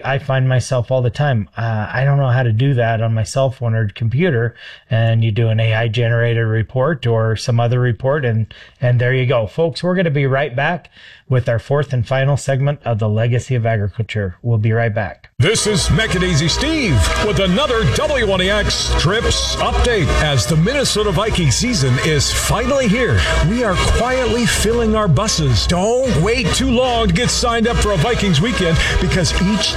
I find myself all the time, I don't know how to do that on my cell phone or computer, and you do an AI generated report or some other report, and there you go. Folks, we're going to be right back with our fourth and final segment of the Legacy of Agriculture. We'll be right back. This is Mechanizy Steve with another W1AX Trips update. As the Minnesota Viking season is finally here, we are quietly filling our buses. Don't wait too long to get signed up for a Vikings weekend, because each